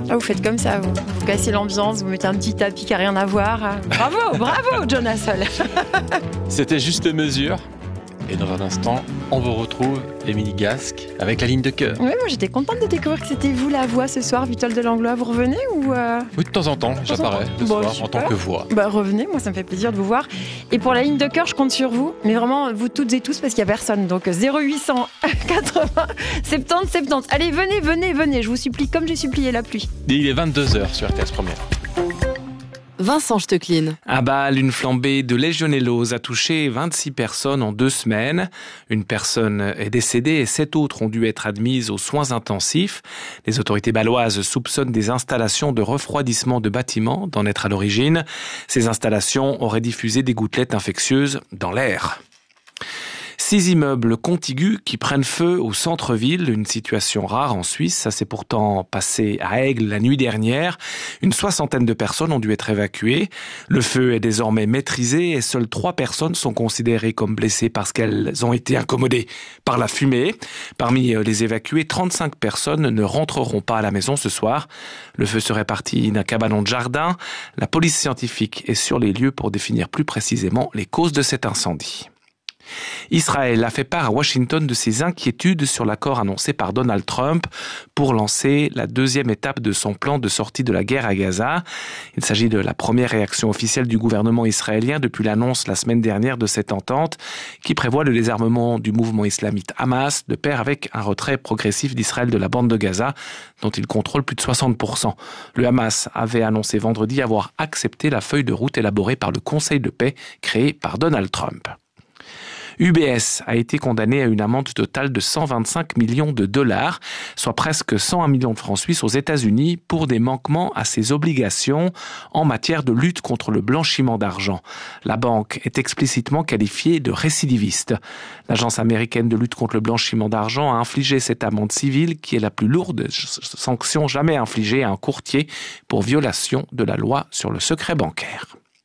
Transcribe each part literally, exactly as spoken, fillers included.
Ah, vous faites comme ça, vous, vous cassez l'ambiance, vous mettez un petit tapis qui n'a rien à voir. Bravo, bravo Jonas Sol. C'était Juste Mesure. Et dans un instant, on vous retrouve, Émilie Gasque, avec la ligne de cœur. Oui, moi j'étais contente de découvrir que c'était vous la voix ce soir, Vitol de Langlois. Vous revenez ou euh... Oui, de temps en temps, j'apparais le bon, soir super. en tant que voix. Bah revenez, moi ça me fait plaisir de vous voir. Et pour la ligne de cœur, je compte sur vous, mais vraiment vous toutes et tous parce qu'il n'y a personne. Donc zéro huit cent quatre-vingts soixante-dix soixante-dix. Allez, venez, venez, venez, je vous supplie comme j'ai supplié la pluie. Et il est vingt-deux heures sur R T S Première. Vincent Stecklin. À Bâle, une flambée de légionellose a touché vingt-six personnes en deux semaines. Une personne est décédée et sept autres ont dû être admises aux soins intensifs. Les autorités bâloises soupçonnent des installations de refroidissement de bâtiments d'en être à l'origine. Ces installations auraient diffusé des gouttelettes infectieuses dans l'air. Six immeubles contigus qui prennent feu au centre-ville, une situation rare en Suisse. Ça s'est pourtant passé à Aigle la nuit dernière. Une soixantaine de personnes ont dû être évacuées. Le feu est désormais maîtrisé et seules trois personnes sont considérées comme blessées parce qu'elles ont été incommodées par la fumée. Parmi les évacués, trente-cinq personnes ne rentreront pas à la maison ce soir. Le feu serait parti d'un cabanon de jardin. La police scientifique est sur les lieux pour définir plus précisément les causes de cet incendie. Israël a fait part à Washington de ses inquiétudes sur l'accord annoncé par Donald Trump pour lancer la deuxième étape de son plan de sortie de la guerre à Gaza. Il s'agit de la première réaction officielle du gouvernement israélien depuis l'annonce la semaine dernière de cette entente qui prévoit le désarmement du mouvement islamiste Hamas de pair avec un retrait progressif d'Israël de la bande de Gaza dont il contrôle plus de soixante pour cent. Le Hamas avait annoncé vendredi avoir accepté la feuille de route élaborée par le Conseil de paix créé par Donald Trump. U B S a été condamné à une amende totale de cent vingt-cinq millions de dollars, soit presque cent un millions de francs suisses aux États-Unis pour des manquements à ses obligations en matière de lutte contre le blanchiment d'argent. La banque est explicitement qualifiée de récidiviste. L'agence américaine de lutte contre le blanchiment d'argent a infligé cette amende civile qui est la plus lourde sanction jamais infligée à un courtier pour violation de la loi sur le secret bancaire.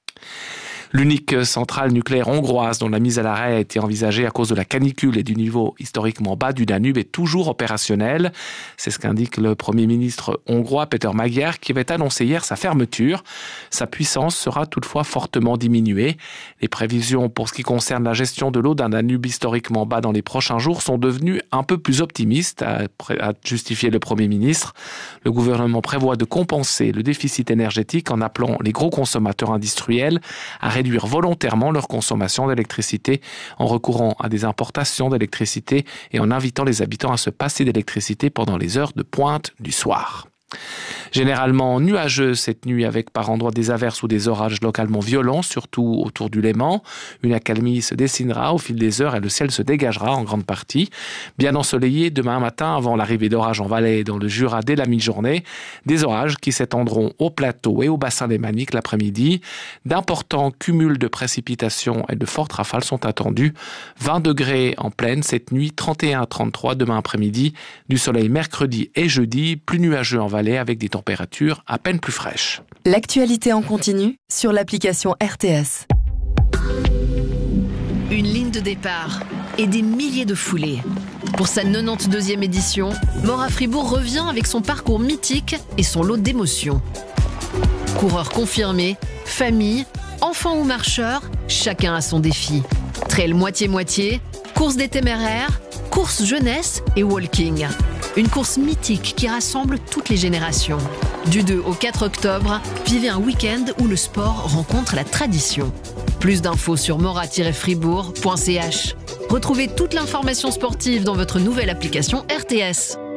L'unique centrale nucléaire hongroise dont la mise à l'arrêt a été envisagée à cause de la canicule et du niveau historiquement bas du Danube est toujours opérationnelle. C'est ce qu'indique le Premier ministre hongrois Péter Magyar qui avait annoncé hier sa fermeture. Sa puissance sera toutefois fortement diminuée. Les prévisions pour ce qui concerne la gestion de l'eau d'un Danube historiquement bas dans les prochains jours sont devenues un peu plus optimistes, a justifié le Premier ministre. Le gouvernement prévoit de compenser le déficit énergétique en appelant les gros consommateurs industriels à réduire volontairement leur consommation d'électricité en recourant à des importations d'électricité et en invitant les habitants à se passer d'électricité pendant les heures de pointe du soir. Généralement nuageux cette nuit avec par endroits des averses ou des orages localement violents, surtout autour du Léman. Une accalmie se dessinera au fil des heures et le ciel se dégagera en grande partie. Bien ensoleillé demain matin avant l'arrivée d'orages en Valais et dans le Jura dès la mi-journée. Des orages qui s'étendront au plateau et au bassin lémanique l'après-midi. D'importants cumuls de précipitations et de fortes rafales sont attendus. vingt degrés en plaine cette nuit, trente et un à trente-trois demain après-midi. Du soleil mercredi et jeudi, plus nuageux en Valais avec des températures à peine plus fraîches. L'actualité en continu sur l'application R T S. Une ligne de départ et des milliers de foulées. Pour sa quatre-vingt-douzième édition, Mora Fribourg revient avec son parcours mythique et son lot d'émotions. Coureurs confirmés, familles, enfants ou marcheurs, chacun a son défi. Trail moitié-moitié, course des téméraires, course jeunesse et walking. Une course mythique qui rassemble toutes les générations. Du deux au quatre octobre, vivez un week-end où le sport rencontre la tradition. Plus d'infos sur mora tiret fribourg point c h. Retrouvez toute l'information sportive dans votre nouvelle application R T S.